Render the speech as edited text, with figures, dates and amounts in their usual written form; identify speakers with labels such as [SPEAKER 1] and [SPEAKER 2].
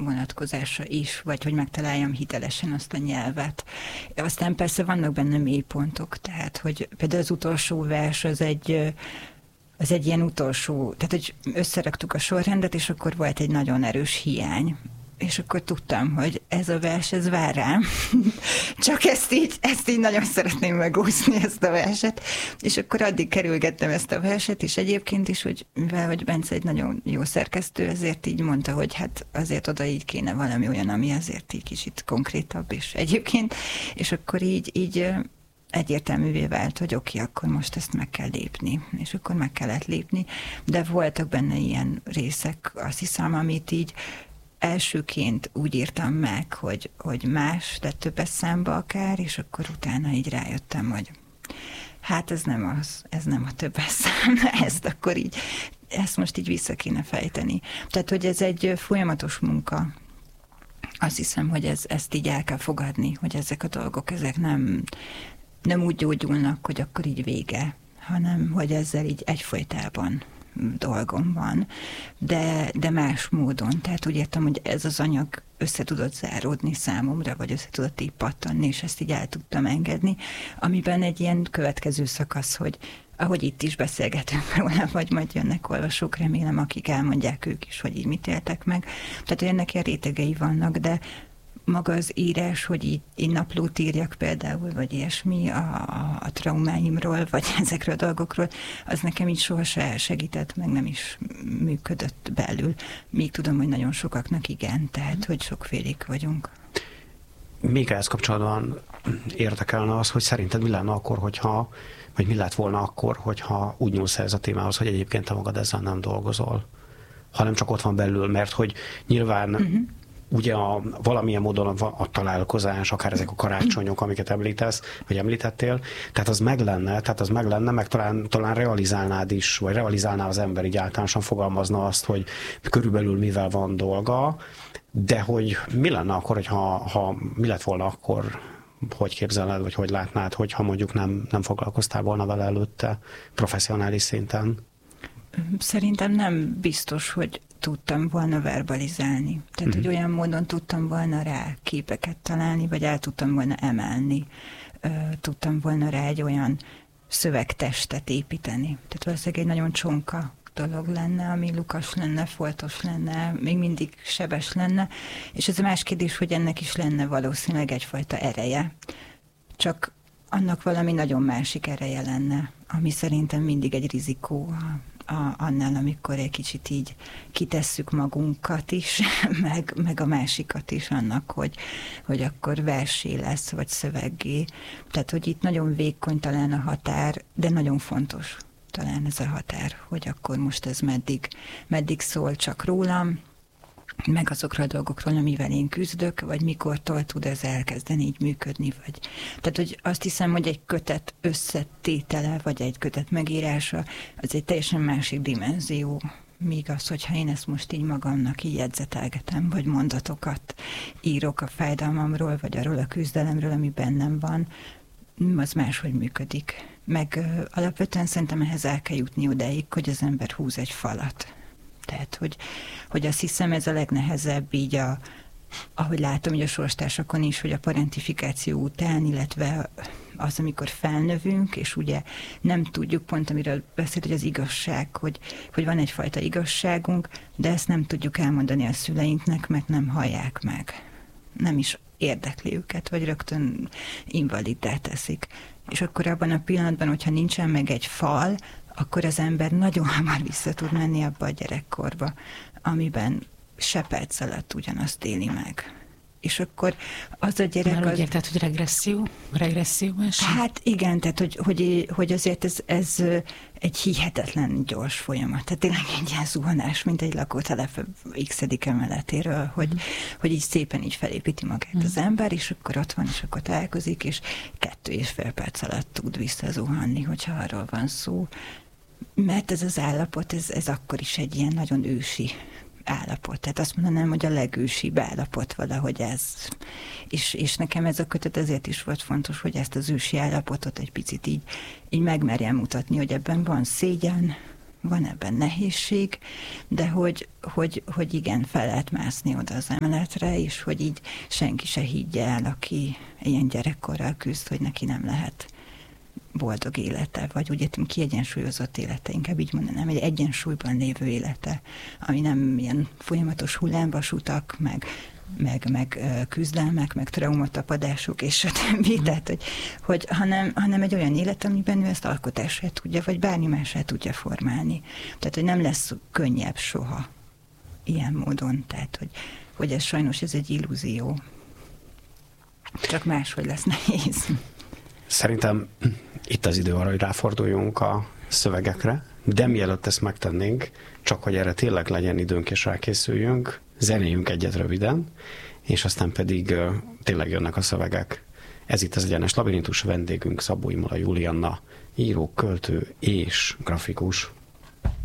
[SPEAKER 1] vonatkozása is, vagy hogy megtaláljam hitelesen azt a nyelvet. Aztán persze vannak benne mélypontok, tehát hogy például az utolsó vers az egy ilyen utolsó, tehát hogy összeraktuk a sorrendet, és akkor volt egy nagyon erős hiány. És akkor tudtam, hogy ez a vers, ez vár rám. Csak ezt így nagyon szeretném megúszni, ezt a verset. És akkor addig kerülgettem ezt a verset, és egyébként is, hogy mivel hogy Bence egy nagyon jó szerkesztő, ezért így mondta, hogy hát azért oda így kéne valami olyan, ami azért így kicsit konkrétabb, és egyébként, és akkor így egyértelművé vált, hogy oké, akkor most ezt meg kell lépni. És akkor meg kellett lépni, de voltak benne ilyen részek, azt hiszem, amit így elsőként úgy írtam meg, hogy más, de többes számba akár, és akkor utána így rájöttem, hogy hát ez nem a többes szám, ezt most így vissza kéne fejteni. Tehát, hogy ez egy folyamatos munka. Azt hiszem, hogy ezt így el kell fogadni, hogy ezek a dolgok, ezek nem úgy gyógyulnak, hogy akkor így vége, hanem hogy ezzel így egyfolytában dolgom van, de más módon. Tehát úgy értem, hogy ez az anyag össze tudott záródni számomra, vagy össze tudott így pattanni, és ezt így el tudtam engedni, amiben egy ilyen következő szakasz, hogy ahogy itt is beszélgetünk róla, vagy majd jönnek olvasók, remélem, akik elmondják ők is, hogy így mit éltek meg. Tehát, hogy ennek ilyen rétegei vannak, de maga az írás, hogy így naplót írjak például, vagy ilyesmi a traumáimról, vagy ezekről a dolgokról, az nekem így sohasem segített, meg nem is működött belül. Még tudom, hogy nagyon sokaknak igen, tehát, hogy sokfélék vagyunk.
[SPEAKER 2] Még ehhez kapcsolatban érdekelne az, hogy szerinted mi lenne akkor, vagy mi lett volna akkor, hogyha úgy nyúlsz ez a témához, hogy egyébként te magad ezzel nem dolgozol, hanem csak ott van belül, mert hogy nyilván ugye valamilyen módon a találkozás, akár ezek a karácsonyok, amiket említesz, vagy említettél, tehát az meg lenne, meg talán realizálnád is, vagy realizálná az ember, így általánosan fogalmazna azt, hogy körülbelül mivel van dolga, de hogy mi lenne akkor, mi lett volna akkor, hogy képzeled, vagy hogy látnád, hogyha mondjuk nem foglalkoztál volna vele előtte professzionális szinten?
[SPEAKER 1] Szerintem nem biztos, hogy tudtam volna verbalizálni. Tehát, hogy olyan módon tudtam volna rá képeket találni, vagy el tudtam volna emelni. Tudtam volna rá egy olyan szövegtestet építeni. Tehát valószínűleg egy nagyon csonka dolog lenne, ami lukas lenne, foltos lenne, még mindig sebes lenne. És ez a más kérdés, hogy ennek is lenne valószínűleg egyfajta ereje. Csak annak valami nagyon másik ereje lenne, ami szerintem mindig egy rizikó annál, amikor egy kicsit így kitesszük magunkat is, meg a másikat is annak, hogy akkor versé lesz, vagy szöveggé. Tehát, hogy itt nagyon vékony talán a határ, de nagyon fontos talán ez a határ, hogy akkor most ez meddig szól csak rólam, meg azokról a dolgokról, amivel én küzdök, vagy mikortól tud ez elkezdeni így működni, vagy... Tehát, hogy azt hiszem, hogy egy kötet összetétele, vagy egy kötet megírása, az egy teljesen másik dimenzió, míg az, hogyha én ezt most így magamnak így jegyzetelgetem, vagy mondatokat írok a fájdalmamról, vagy arról a küzdelemről, ami bennem van, az máshogy működik. Meg alapvetően szerintem ehhez el kell jutni odáig, hogy az ember húz egy falat. Tehát, hogy azt hiszem, ez a legnehezebb így ahogy látom, hogy a sorstársakon is, hogy a parentifikáció után, illetve az, amikor felnövünk, és ugye nem tudjuk pont, amiről beszélt, hogy az igazság, hogy van egyfajta igazságunk, de ezt nem tudjuk elmondani a szüleinknek, mert nem hallják meg. Nem is érdekli őket, vagy rögtön invaliddá teszik. És akkor abban a pillanatban, hogyha nincsen meg egy fal, akkor az ember nagyon hamar vissza tud menni abba a gyerekkorba, amiben se perc alatt ugyanazt éli meg. És akkor az a gyerek...
[SPEAKER 3] Már úgy érted, hogy regresszióban sem?
[SPEAKER 1] Hát igen, tehát hogy azért ez egy hihetetlen gyors folyamat. Tehát tényleg egy ilyen zuhanás, mint egy lakótelep x-edik emeletéről, hogy így szépen így felépíti magát az ember, és akkor ott van, és akkor találkozik, és 2,5 perc alatt tud visszazuhanni, hogyha arról van szó. Mert ez az állapot, ez akkor is egy ilyen nagyon ősi állapot. Tehát azt mondanám, hogy a legősibb állapot valahogy ez. És nekem ez a kötet ezért is volt fontos, hogy ezt az ősi állapotot egy picit így megmerjem mutatni, hogy ebben van szégyen, van ebben nehézség, de hogy igen, fel lehet mászni oda az emeletre, és hogy így senki se higgye el, aki ilyen gyerekkorral küzd, hogy neki nem lehet boldog élete, vagy ugye kiegyensúlyozott élete, inkább így mondanám, egy egyensúlyban lévő élete, ami nem ilyen folyamatos hullámvasutak, meg küzdelmek, meg traumatapadások, és a többi, tehát, hanem egy olyan élet, amiben ő ezt alkotásra tudja, vagy bármi másra tudja formálni. Tehát, hogy nem lesz könnyebb soha ilyen módon, tehát, hogy ez sajnos ez egy illúzió. Csak máshogy lesz nehéz.
[SPEAKER 2] Szerintem itt az idő arra, hogy ráforduljunk a szövegekre, de mielőtt ezt megtennénk, csak hogy erre tényleg legyen időnk és rákészüljünk, zenéljünk egyet röviden, és aztán pedig tényleg jönnek a szövegek. Ez itt az Egyenes Labirintus, vendégünk Szabó Imola Julianna, író, költő és grafikus.